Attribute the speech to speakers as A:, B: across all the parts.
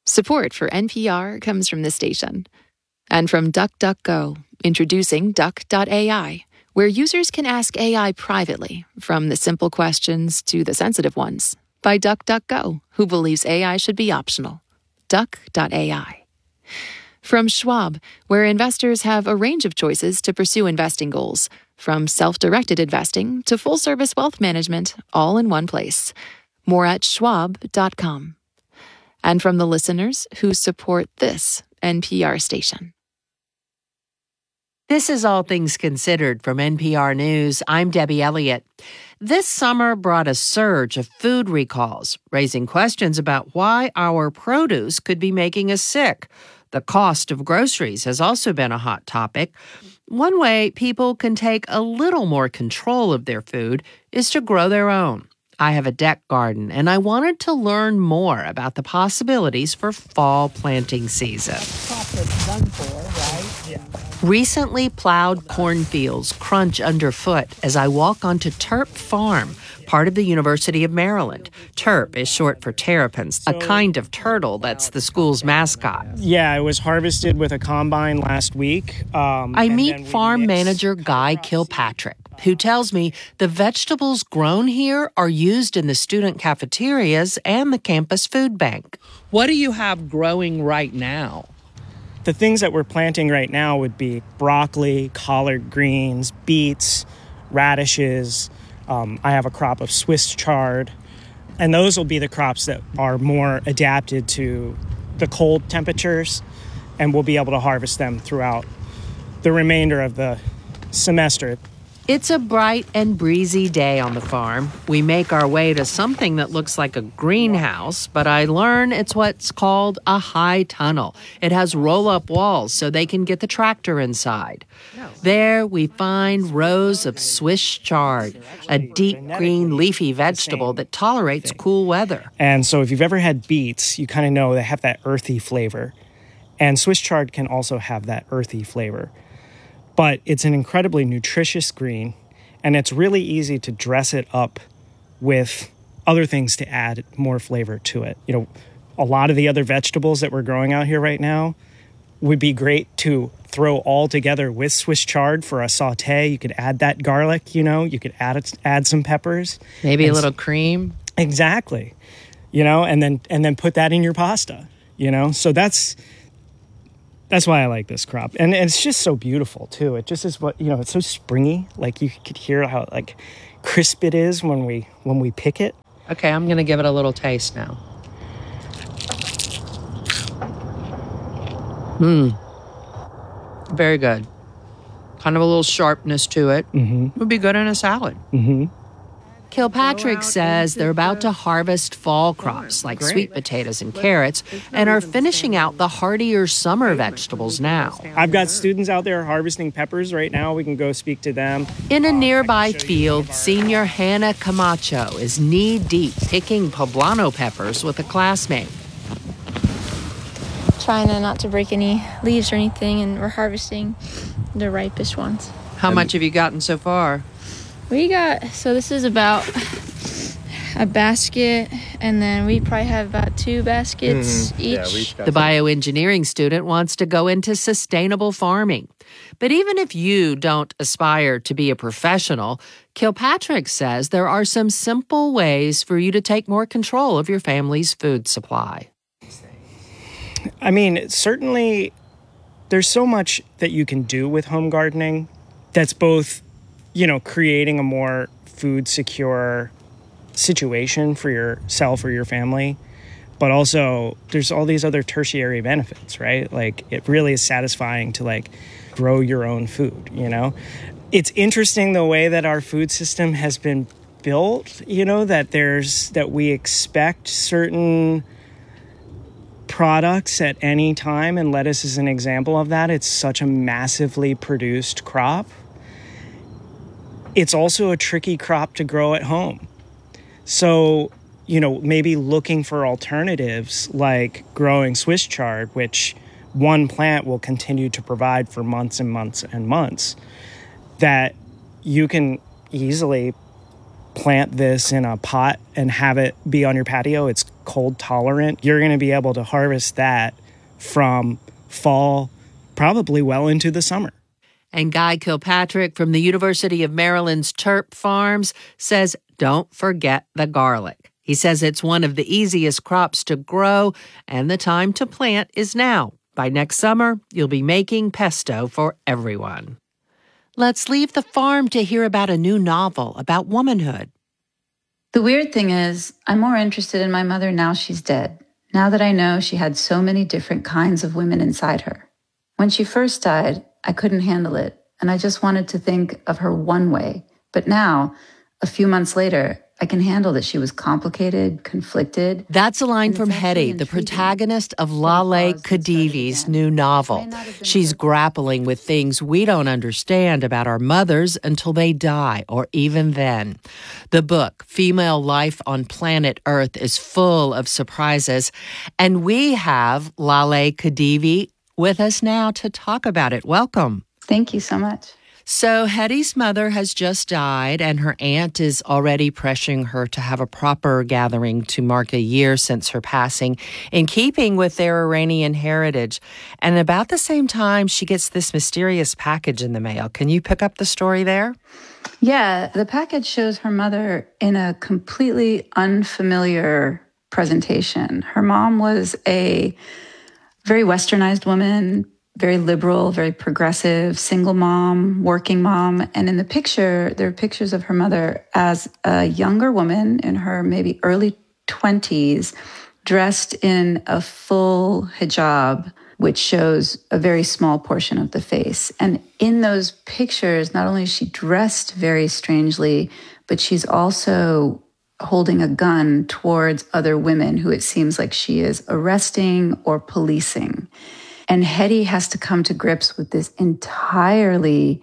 A: Support for NPR comes from this station. And from DuckDuckGo, introducing Duck.ai, where users can ask AI privately, from the simple questions to the sensitive ones, by DuckDuckGo, who believes AI should be optional. Duck.ai. From Schwab, where investors have a range of choices to pursue investing goals, from self-directed investing to full-service wealth management, all in one place. More at schwab.com. And from the listeners who support this NPR station.
B: This is All Things Considered from NPR News. I'm Debbie Elliott. This summer brought a surge of food recalls, raising questions about why our produce could be making us sick. The cost of groceries has also been a hot topic. One way people can take a little more control of their food is to grow their own. I have a deck garden, and I wanted to learn more about the possibilities for fall planting season. Recently plowed cornfields crunch underfoot as I walk onto Terp Farm, part of the University of Maryland. Terp is short for terrapins, a kind of turtle that's the school's mascot.
C: Yeah, it was harvested with a combine last week.
B: I meet farm manager Guy Kilpatrick, who tells me the vegetables grown here are used in the student cafeterias and the campus food bank. What do you have growing right now?
C: The things that we're planting right now would be broccoli, collard greens, beets, radishes. I have a crop of Swiss chard. And those will be the crops that are more adapted to the cold temperatures, and we'll be able to harvest them throughout the remainder of the semester.
B: It's a bright and breezy day on the farm. We make our way to something that looks like a greenhouse, but I learn it's what's called a high tunnel. It has roll-up walls so they can get the tractor inside. There we find rows of Swiss chard, a deep green leafy vegetable that tolerates cool weather.
C: And so if you've ever had beets, you kind of know they have that earthy flavor. And Swiss chard can also have that earthy flavor. But it's an incredibly nutritious green, and it's really easy to dress it up with other things to add more flavor to it. You know, a lot of the other vegetables that we're growing out here right now would be great to throw all together with Swiss chard for a saute. You could add that garlic, you could add some peppers.
B: Maybe a little cream.
C: Exactly. And then put that in your pasta, So that's why I like this crop. And it's just so beautiful, too. It just is it's so springy. Like, you could hear how, crisp it is when we pick it.
B: Okay, I'm going to give it a little taste now. Very good. Kind of a little sharpness to it. Mm-hmm. Would be good in a salad.
C: Mm-hmm.
B: Kilpatrick says they're about to harvest fall crops like sweet potatoes and carrots and are finishing out the hardier summer vegetables now.
C: I've got students out there harvesting peppers right now. We can go speak to them.
B: In a nearby field, senior Hannah Camacho is knee-deep picking poblano peppers with a classmate.
D: Trying not to break any leaves or anything, and we're harvesting the ripest ones.
B: How much have you gotten so far?
D: This is about a basket, and then we probably have about 2 baskets each.
B: The bioengineering student wants to go into sustainable farming. But even if you don't aspire to be a professional, Kilpatrick says there are some simple ways for you to take more control of your family's food supply.
C: I mean, certainly there's so much that you can do with home gardening that's both creating a more food secure situation for yourself or your family, but also there's all these other tertiary benefits, right? Like, it really is satisfying to grow your own food, It's interesting the way that our food system has been built, that we expect certain products at any time, and lettuce is an example of that. It's such a massively produced crop. It's also a tricky crop to grow at home. So, maybe looking for alternatives like growing Swiss chard, which one plant will continue to provide for months and months and months, that you can easily plant this in a pot and have it be on your patio. It's cold tolerant. You're going to be able to harvest that from fall, probably well into the summer.
B: And Guy Kilpatrick from the University of Maryland's Terp Farms says, don't forget the garlic. He says it's one of the easiest crops to grow, and the time to plant is now. By next summer, you'll be making pesto for everyone. Let's leave the farm to hear about a new novel about womanhood.
E: The weird thing is, I'm more interested in my mother now she's dead, now that I know she had so many different kinds of women inside her. When she first died, I couldn't handle it, and I just wanted to think of her one way. But now, a few months later, I can handle that she was complicated, conflicted.
B: That's a line from Hetty, the protagonist of Laleh Khedivi's new novel. She's grappling with things we don't understand about our mothers until they die, or even then. The book, Female Life on Planet Earth, is full of surprises, and we have Laleh Khedivi with us now to talk about it. Welcome.
E: Thank you so much.
B: So Hetty's mother has just died, and her aunt is already pressuring her to have a proper gathering to mark a year since her passing, in keeping with their Iranian heritage. And about the same time, she gets this mysterious package in the mail. Can you pick up the story there?
E: Yeah, the package shows her mother in a completely unfamiliar presentation. Her mom was a very westernized woman, very liberal, very progressive, single mom, working mom. And in the picture, there are pictures of her mother as a younger woman in her maybe early 20s, dressed in a full hijab, which shows a very small portion of the face. And in those pictures, not only is she dressed very strangely, but she's also holding a gun towards other women who it seems like she is arresting or policing. And Hetty has to come to grips with this entirely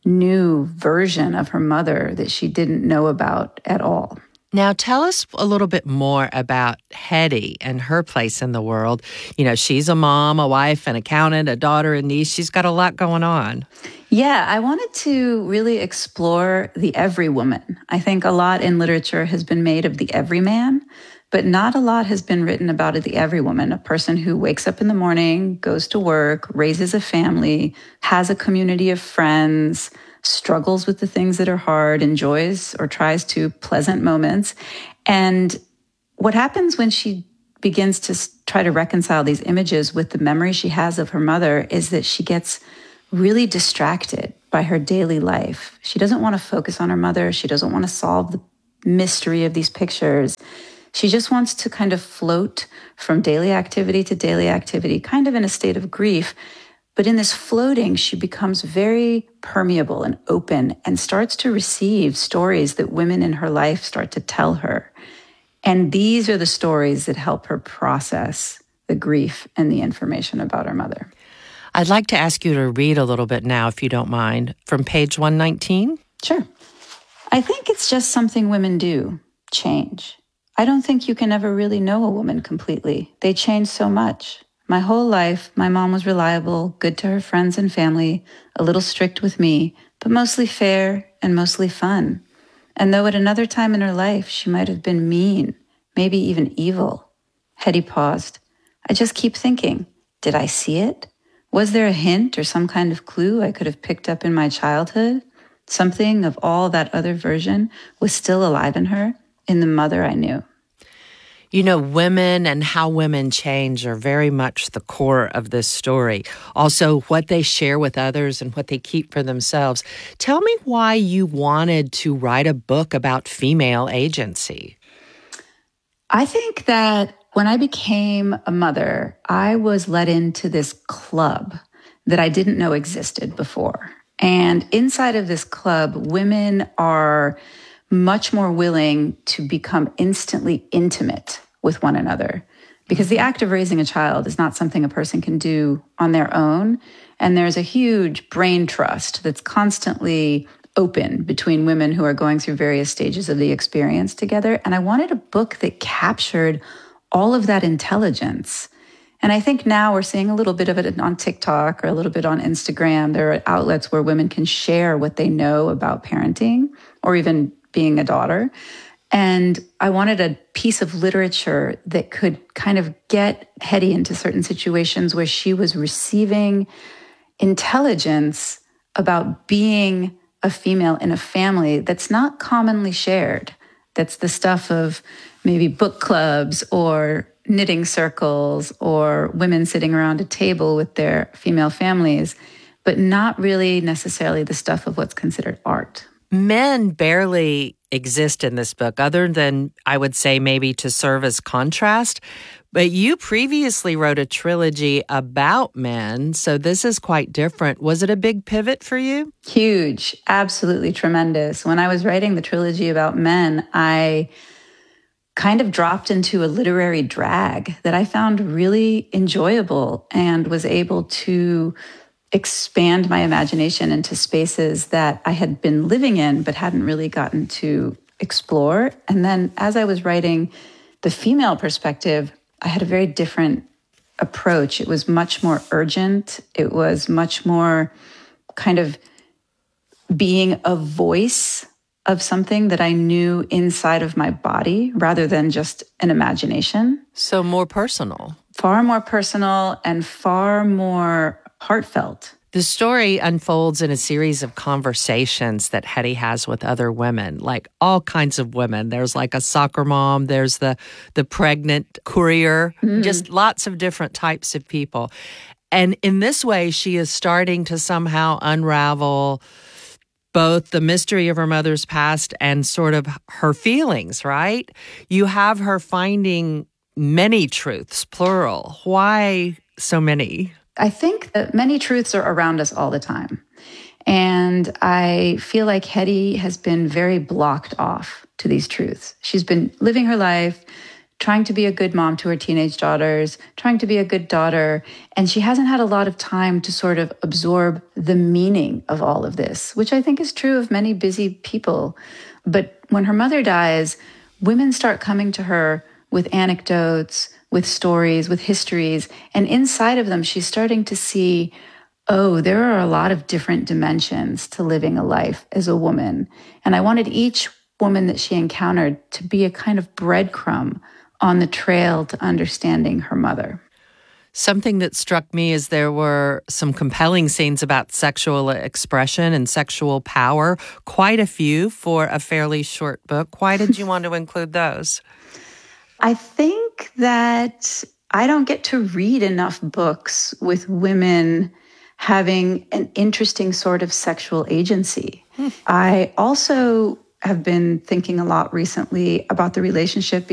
E: new version of her mother that she didn't know about at all.
B: Now, tell us a little bit more about Hetty and her place in the world. You know, she's a mom, a wife, an accountant, a daughter, a niece. She's got a lot going on.
E: Yeah, I wanted to really explore the every woman. I think a lot in literature has been made of the everyman, but not a lot has been written about the every woman, a person who wakes up in the morning, goes to work, raises a family, has a community of friends, struggles with the things that are hard, enjoys or tries to pleasant moments. And what happens when she begins to try to reconcile these images with the memory she has of her mother is that she gets really distracted by her daily life. She doesn't want to focus on her mother. She doesn't want to solve the mystery of these pictures. She just wants to kind of float from daily activity to daily activity, kind of in a state of grief. But in this floating, she becomes very permeable and open and starts to receive stories that women in her life start to tell her. And these are the stories that help her process the grief and the information about her mother.
B: I'd like to ask you to read a little bit now, if you don't mind, from page 119.
E: Sure. I think it's just something women do, change. I don't think you can ever really know a woman completely. They change so much. My whole life, my mom was reliable, good to her friends and family, a little strict with me, but mostly fair and mostly fun. And though at another time in her life, she might have been mean, maybe even evil. Hetty paused. I just keep thinking, did I see it? Was there a hint or some kind of clue I could have picked up in my childhood? Something of all that other version was still alive in her, in the mother I knew.
B: You know, women and how women change are very much the core of this story. Also, what they share with others and what they keep for themselves. Tell me why you wanted to write a book about female agency.
E: I think that when I became a mother, I was let into this club that I didn't know existed before. And inside of this club, women are much more willing to become instantly intimate with one another, because the act of raising a child is not something a person can do on their own. And there's a huge brain trust that's constantly open between women who are going through various stages of the experience together. And I wanted a book that captured all of that intelligence. And I think now we're seeing a little bit of it on TikTok or a little bit on Instagram. There are outlets where women can share what they know about parenting or even being a daughter. And I wanted a piece of literature that could kind of get Hetty into certain situations where she was receiving intelligence about being a female in a family that's not commonly shared. That's the stuff of maybe book clubs or knitting circles or women sitting around a table with their female families, but not really necessarily the stuff of what's considered art.
B: Men barely exist in this book, other than, I would say, maybe to serve as contrast. But you previously wrote a trilogy about men, so this is quite different. Was it a big pivot for you?
E: Huge, absolutely tremendous. When I was writing the trilogy about men, I kind of dropped into a literary drag that I found really enjoyable and was able to expand my imagination into spaces that I had been living in but hadn't really gotten to explore. And then as I was writing the female perspective, I had a very different approach. It was much more urgent. It was much more kind of being a voice of something that I knew inside of my body rather than just an imagination.
B: So more personal.
E: Far more personal and far more heartfelt.
B: The story unfolds in a series of conversations that Hetty has with other women, like all kinds of women. There's like a soccer mom, there's the pregnant courier, just lots of different types of people. And in this way, she is starting to somehow unravel both the mystery of her mother's past and sort of her feelings, right? You have her finding many truths, plural. Why so many?
E: I think that many truths are around us all the time. And I feel like Hetty has been very blocked off to these truths. She's been living her life, trying to be a good mom to her teenage daughters, trying to be a good daughter. And she hasn't had a lot of time to sort of absorb the meaning of all of this, which I think is true of many busy people. But when her mother dies, women start coming to her with anecdotes, with stories, with histories. And inside of them, she's starting to see, oh, there are a lot of different dimensions to living a life as a woman. And I wanted each woman that she encountered to be a kind of breadcrumb on the trail to understanding her mother.
B: Something that struck me is there were some compelling scenes about sexual expression and sexual power, quite a few for a fairly short book. Why did you want to include those?
E: I think that I don't get to read enough books with women having an interesting sort of sexual agency. I also have been thinking a lot recently about the relationship